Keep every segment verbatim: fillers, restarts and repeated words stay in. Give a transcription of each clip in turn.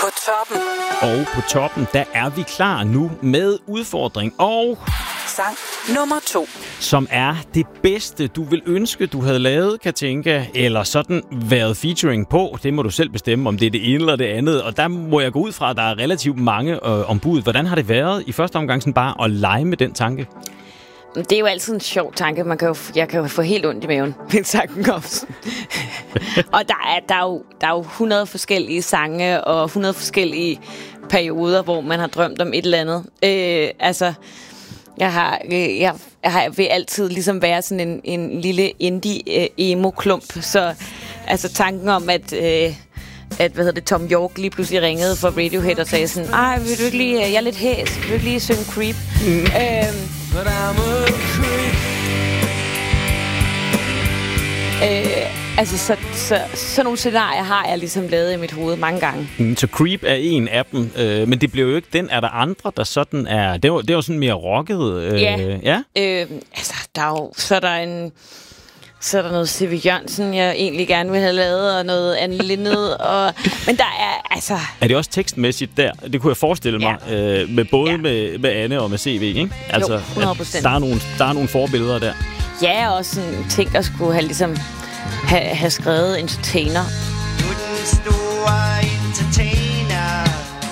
På toppen. Og på toppen, der er vi klar nu med udfordring og sang nummer to. Som er det bedste, du vil ønske, du havde lavet, Katinka, eller sådan været featuring på. Det må du selv bestemme, om det er det ene eller det andet. Og der må jeg gå ud fra, at der er relativt mange øh, ombud. Hvordan har det været i første omgang sådan bare at lege med den tanke? Det er jo altid en sjov tanke. Man kan jo, jeg kan jo få helt ondt i maven, hvis tanken kommer. Og der er, der, er jo, der er jo hundrede forskellige sange og hundrede forskellige perioder, hvor man har drømt om et eller andet. Øh, altså, jeg har, øh, jeg, jeg har, vil altid ligesom være sådan en, en lille indie-emo-klump. Så altså tanken om, at... Øh, at hvad hedder det, Tom York lige pludselig ringede fra Radiohead og sagde sådan, ej, vil du ikke lige, jeg er lidt hæs, vil du ikke lige synge Creep? Mm. Øhm, creep. Øh, altså, så, så, sådan nogle scenarier har jeg ligesom lavet i mit hoved mange gange. Mm, så Creep er en af dem, øh, men det bliver jo ikke den. Er der andre, der sådan er, det er jo, det er jo sådan mere rocket. Øh, ja, ja? Øh, altså, der er jo, så er der en... Så er der noget C V Jørgensen, jeg egentlig gerne vil have lavet, og noget Anne Linnet, og... Men der er, altså... Er det også tekstmæssigt der? Det kunne jeg forestille mig, ja. øh, med både ja. med, med Anne og med C V, ikke? Altså, jo, hundrede procent. Der er, nogle, der er nogle forbilleder der. Ja, og også sådan ting, der skulle have, ligesom, have, have skrevet entertainer. Du er den store entertainer.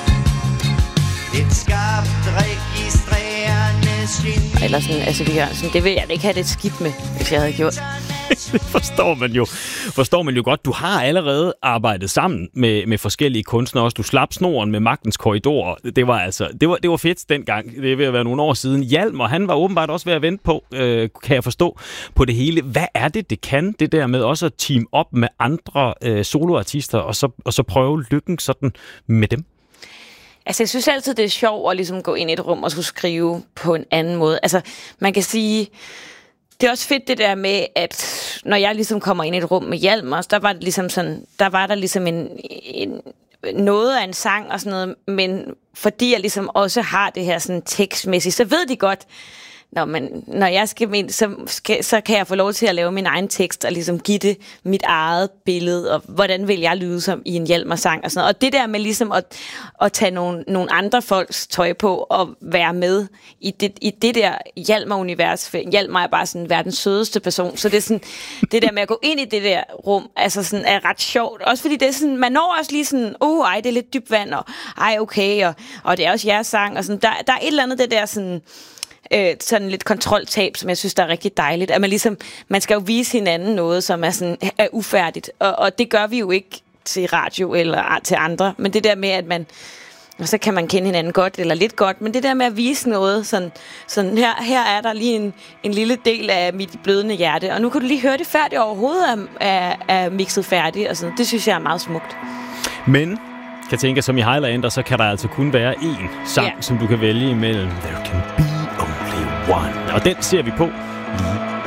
Et skarpt registrerende geni. Eller sådan, altså, C V Jørgensen, det vil jeg ikke have det skidt med, hvis jeg havde gjort. Det forstår man jo. Forstår man jo godt. Du har allerede arbejdet sammen med, med forskellige kunstnere også. Du slap snoren med Magtens Korridor. Det var altså, det var, det var fedt dengang. Det er ved at være nogle år siden. Hjalmar, han var åbenbart også ved at vente på, øh, kan jeg forstå, på det hele. Hvad er det, det kan, det der med også at team op med andre øh, soloartister, og så, og så prøve lykken sådan med dem? Altså, jeg synes altid, det er sjovt at ligesom gå ind i et rum og skulle skrive på en anden måde. Altså, man kan sige... Det er også fedt det der med, at når jeg ligesom kommer ind i et rum med Hjalmar, der var det ligesom sådan, der var der ligesom en, en noget af en sang og sådan noget, men fordi jeg ligesom også har det her sådan tekstmæssigt, så ved de godt, Nå, men når jeg skal ind, så, skal, så kan jeg få lov til at lave min egen tekst og ligesom give det mit eget billede, og hvordan vil jeg lyde som i en Hjalmar-sang og sådan noget. Og det der med ligesom at, at tage nogle, nogle andre folks tøj på og være med i det, i det der Hjalmar-univers. Hjalmar er bare sådan verdens sødeste person, så det er sådan, det der med at gå ind i det der rum, altså sådan er ret sjovt. Også fordi det er sådan, man når også lige sådan, oh, ej, det er lidt dybt vand, og ej, okay, og, og det er også jeres sang, og sådan, der, der er et eller andet det der sådan... Øh, sådan lidt kontroltab, som jeg synes, der er rigtig dejligt. At man ligesom, man skal jo vise hinanden noget, som er sådan er ufærdigt. Og, og det gør vi jo ikke til radio eller til andre. Men det der med, at man, og så kan man kende hinanden godt eller lidt godt, men det der med at vise noget, sådan, sådan her, her er der lige en, en lille del af mit blødende hjerte, og nu kan du lige høre det færdigt overhovedet er, er, er mixet færdigt, og sådan. Det synes jeg er meget smukt. Men Katinka, som i Highlander, så kan der altså kun være én sang, yeah. som du kan vælge imellem. There can be only one. Og den ser vi på lige